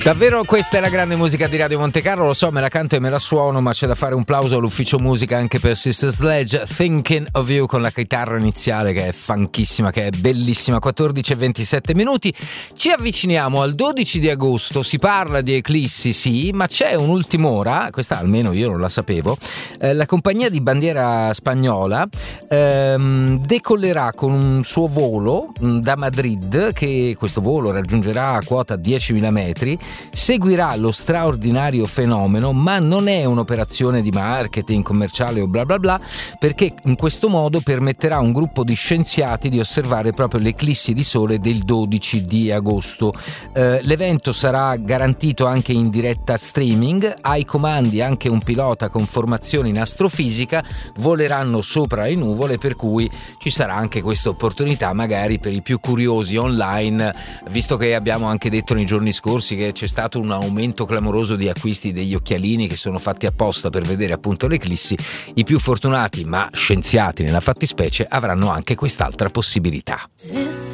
Davvero questa è la grande musica di Radio Monte Carlo, lo so, me la canto e me la suono, ma c'è da fare un plauso all'ufficio musica anche per Sister Sledge, Thinking of You, con la chitarra iniziale che è funchissima, che è bellissima. 14:27 minuti, ci avviciniamo al 12 di agosto, si parla di eclissi, sì, ma c'è un'ultima ora, questa almeno io non la sapevo, la compagnia di bandiera spagnola decollerà con un suo volo da Madrid, che questo volo raggiungerà a quota 10.000 metri, seguirà lo straordinario fenomeno, ma non è un'operazione di marketing commerciale o bla bla bla, perché in questo modo permetterà a un gruppo di scienziati di osservare proprio l'eclissi di sole del 12 di agosto. L'evento sarà garantito anche in diretta streaming, ai comandi anche un pilota con formazione in astrofisica, voleranno sopra le nuvole, per cui ci sarà anche questa opportunità magari per i più curiosi online, visto che abbiamo anche detto nei giorni scorsi che c'è stato un aumento clamoroso di acquisti degli occhialini che sono fatti apposta per vedere appunto l'eclissi. I più fortunati, ma scienziati nella fattispecie, avranno anche quest'altra possibilità.